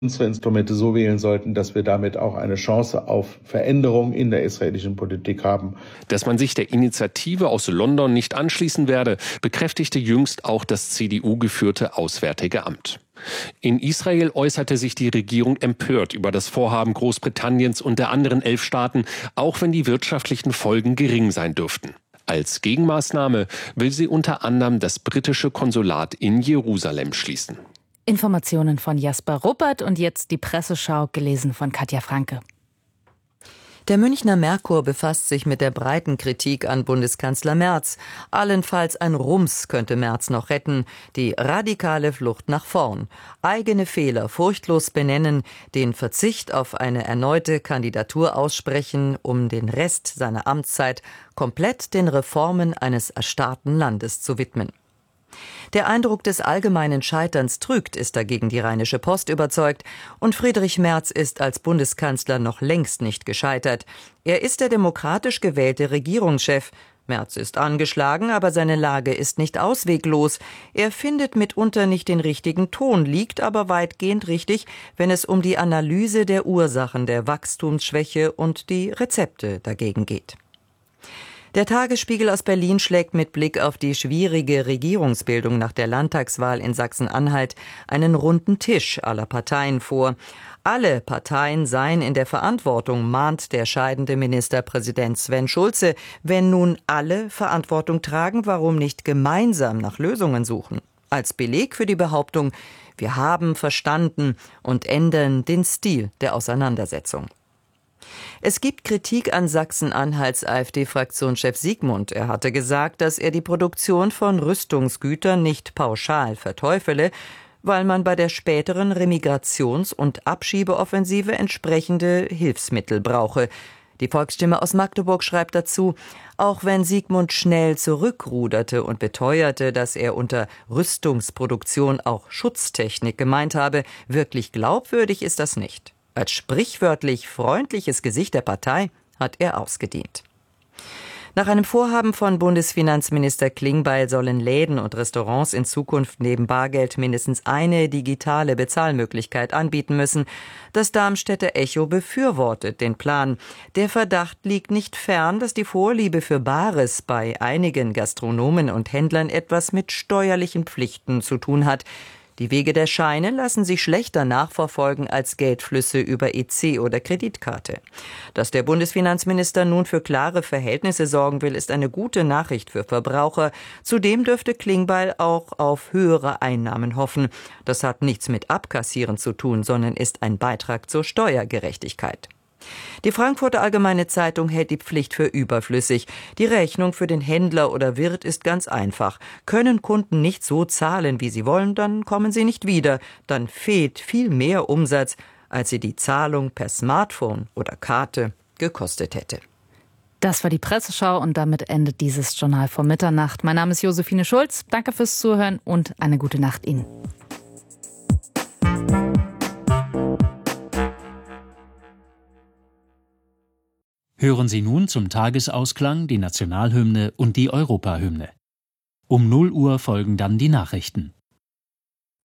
unsere Instrumente so wählen sollten, dass wir damit auch eine Chance auf Veränderung in der israelischen Politik haben. Dass man sich der Initiative aus London nicht anschließen werde, bekräftigte jüngst auch das CDU-geführte Auswärtige Amt. In Israel äußerte sich die Regierung empört über das Vorhaben Großbritanniens und der anderen 11 Staaten, auch wenn die wirtschaftlichen Folgen gering sein dürften. Als Gegenmaßnahme will sie unter anderem das britische Konsulat in Jerusalem schließen. Informationen von Jasper Ruppert und jetzt die Presseschau, gelesen von Katja Franke. Der Münchner Merkur befasst sich mit der breiten Kritik an Bundeskanzler Merz. Allenfalls ein Rums könnte Merz noch retten. Die radikale Flucht nach vorn. Eigene Fehler furchtlos benennen, den Verzicht auf eine erneute Kandidatur aussprechen, um den Rest seiner Amtszeit komplett den Reformen eines erstarrten Landes zu widmen. Der Eindruck des allgemeinen Scheiterns trügt, ist dagegen die Rheinische Post überzeugt. Und Friedrich Merz ist als Bundeskanzler noch längst nicht gescheitert. Er ist der demokratisch gewählte Regierungschef. Merz ist angeschlagen, aber seine Lage ist nicht ausweglos. Er findet mitunter nicht den richtigen Ton, liegt aber weitgehend richtig, wenn es um die Analyse der Ursachen der Wachstumsschwäche und die Rezepte dagegen geht. Der Tagesspiegel aus Berlin schlägt mit Blick auf die schwierige Regierungsbildung nach der Landtagswahl in Sachsen-Anhalt einen runden Tisch aller Parteien vor. Alle Parteien seien in der Verantwortung, mahnt der scheidende Ministerpräsident Sven Schulze. Wenn nun alle Verantwortung tragen, warum nicht gemeinsam nach Lösungen suchen? Als Beleg für die Behauptung, wir haben verstanden und ändern den Stil der Auseinandersetzung. Es gibt Kritik an Sachsen-Anhalts AfD-Fraktionschef Siegmund. Er hatte gesagt, dass er die Produktion von Rüstungsgütern nicht pauschal verteufele, weil man bei der späteren Remigrations- und Abschiebeoffensive entsprechende Hilfsmittel brauche. Die Volksstimme aus Magdeburg schreibt dazu, auch wenn Siegmund schnell zurückruderte und beteuerte, dass er unter Rüstungsproduktion auch Schutztechnik gemeint habe, wirklich glaubwürdig ist das nicht. Als sprichwörtlich freundliches Gesicht der Partei hat er ausgedient. Nach einem Vorhaben von Bundesfinanzminister Klingbeil sollen Läden und Restaurants in Zukunft neben Bargeld mindestens eine digitale Bezahlmöglichkeit anbieten müssen. Das Darmstädter Echo befürwortet den Plan. Der Verdacht liegt nicht fern, dass die Vorliebe für Bares bei einigen Gastronomen und Händlern etwas mit steuerlichen Pflichten zu tun hat. Die Wege der Scheine lassen sich schlechter nachverfolgen als Geldflüsse über EC oder Kreditkarte. Dass der Bundesfinanzminister nun für klare Verhältnisse sorgen will, ist eine gute Nachricht für Verbraucher. Zudem dürfte Klingbeil auch auf höhere Einnahmen hoffen. Das hat nichts mit Abkassieren zu tun, sondern ist ein Beitrag zur Steuergerechtigkeit. Die Frankfurter Allgemeine Zeitung hält die Pflicht für überflüssig. Die Rechnung für den Händler oder Wirt ist ganz einfach. Können Kunden nicht so zahlen, wie sie wollen, dann kommen sie nicht wieder. Dann fehlt viel mehr Umsatz, als sie die Zahlung per Smartphone oder Karte gekostet hätte. Das war die Presseschau und damit endet dieses Journal vor Mitternacht. Mein Name ist Josephine Schulz. Danke fürs Zuhören und eine gute Nacht Ihnen. Hören Sie nun zum Tagesausklang die Nationalhymne und die Europahymne. Um 0 Uhr folgen dann die Nachrichten.